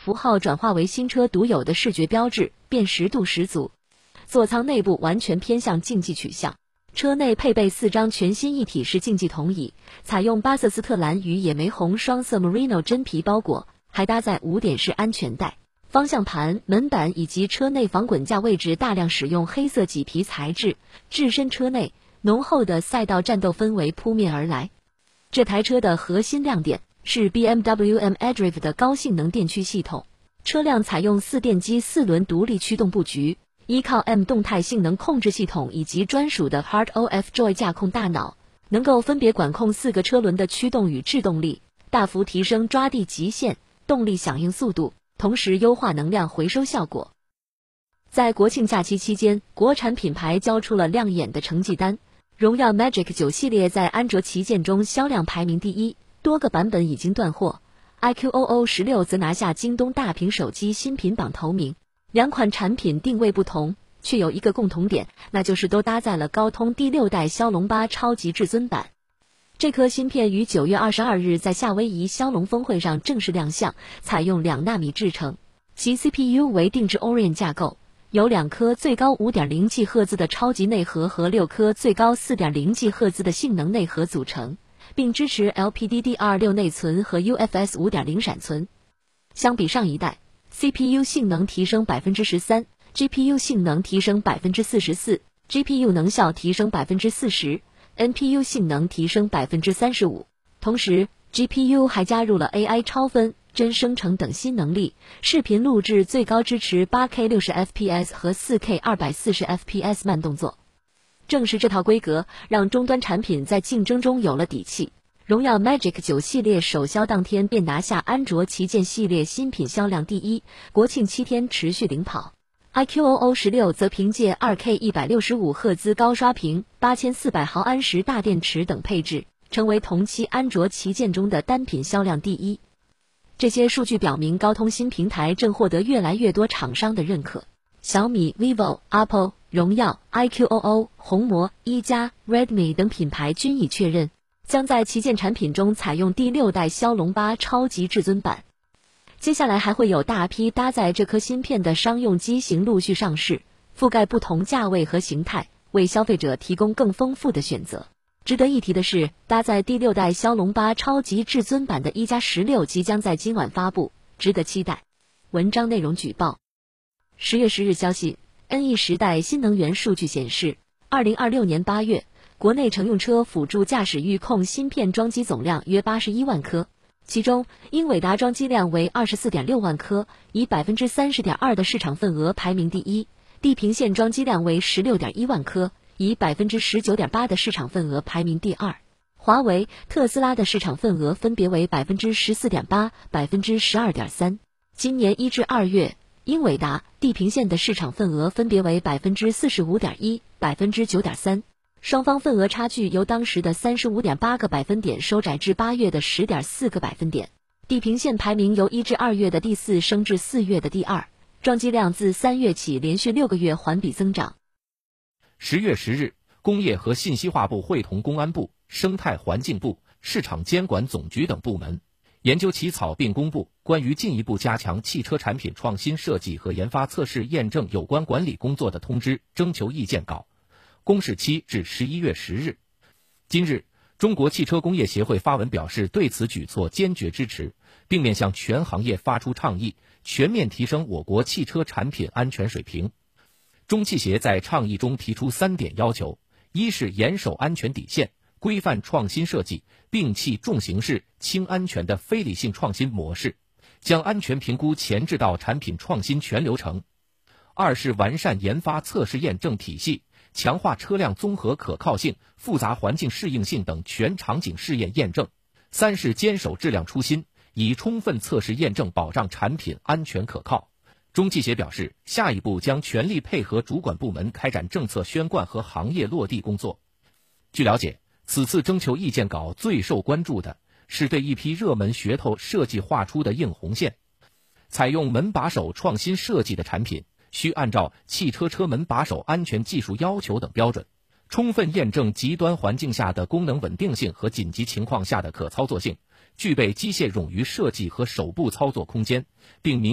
符号转化为新车独有的视觉标志，辨识度十足。座舱内部完全偏向竞技取向，车内配备4张全新一体式竞技桶椅，采用巴瑟斯特蓝与野莓红双色 Merino 真皮包裹，还搭载5点式安全带。方向盘、门板以及车内防滚架位置大量使用黑色麂皮材质，置身车内，浓厚的赛道战斗氛围扑面而来。这台车的核心亮点是 BMW M iDrive 的高性能电驱系统，车辆采用4电机4轮独立驱动布局，依靠 M 动态性能控制系统以及专属的 HeartOF Joy 驾控大脑，能够分别管控4个车轮的驱动与制动力，大幅提升抓地极限、动力响应速度，同时优化能量回收效果。在国庆假期期间，国产品牌交出了亮眼的成绩单。荣耀 Magic 9系列在安卓旗舰中销量排名第1，多个版本已经断货。iQOO 16则拿下京东大屏手机新品榜头名。两款产品定位不同，却有一个共同点，那就是都搭载了高通第6代骁龙8超级至尊版。这颗芯片于9月22日在夏威夷骁龙峰会上正式亮相，采用2纳米制程，其 CPU 为定制 Oryon 架构，有2颗最高 5.0 GHz 的超级内核和6颗最高 4.0 GHz 的性能内核组成，并支持 LPDDR6 内存和 UFS 5.0 闪存。相比上一代， CPU 性能提升 13%， GPU 性能提升 44%， GPU 能效提升 40%， NPU 性能提升 35%。 同时 GPU 还加入了 AI 超分、真生成等新能力，视频录制最高支持 8K 60fps 和 4K 240fps 慢动作。正是这套规格，让终端产品在竞争中有了底气。荣耀 Magic 9系列首销当天便拿下安卓旗舰系列新品销量第1，国庆7天持续领跑。iQOO 16则凭借 2K 165赫兹高刷屏、8400毫安时大电池等配置，成为同期安卓旗舰中的单品销量第1。这些数据表明，高通新平台正获得越来越多厂商的认可。小米、vivo、Apple、荣耀、iQOO、红魔、一加、Redmi 等品牌均已确认，将在旗舰产品中采用第6代骁龙8超级至尊版。接下来还会有大批搭载这颗芯片的商用机型陆续上市，覆盖不同价位和形态，为消费者提供更丰富的选择。值得一提的是，搭载第6代骁龙8超级至尊版的一加16即将在今晚发布，值得期待。文章内容举报。10月10日消息 ，NE 时代新能源数据显示，2026年8月，国内乘用车辅助驾驶域控芯片装机总量约81万颗，其中英伟达装机量为 24.6 万颗，以 30.2% 的市场份额排名第1，地平线装机量为 16.1 万颗，以 19.8% 的市场份额排名第2。华为、特斯拉的市场份额分别为 14.8%、12.3%。今年1至2月，英伟达、地平线的市场份额分别为 45.1%、9.3%， 双方份额差距由当时的 35.8 个百分点收窄至8月的 10.4 个百分点。地平线排名由1至2月的第4升至4月的第2，装机量自3月起连续6个月环比增长。 10月10日，工业和信息化部会同公安部、生态环境部、市场监管总局等部门研究起草并公布关于进一步加强汽车产品创新设计和研发测试验证有关管理工作的通知征求意见稿，公示期至11月10日。今日，中国汽车工业协会发文表示对此举措坚决支持，并面向全行业发出倡议，全面提升我国汽车产品安全水平。中汽协在倡议中提出3点要求：一是严守安全底线，规范创新设计，摒弃重形式、轻安全的非理性创新模式，将安全评估前置到产品创新全流程；二是完善研发测试验证体系，强化车辆综合可靠性、复杂环境适应性等全场景试验验证；三是坚守质量初心，以充分测试验证保障产品安全可靠。中汽协表示，下一步将全力配合主管部门开展政策宣贯和行业落地工作。据了解，此次征求意见稿最受关注的是对一批热门噱头设计画出的硬红线。采用门把手创新设计的产品，需按照汽车车门把手安全技术要求等标准，充分验证极端环境下的功能稳定性和紧急情况下的可操作性，具备机械冗余设计和手部操作空间，并明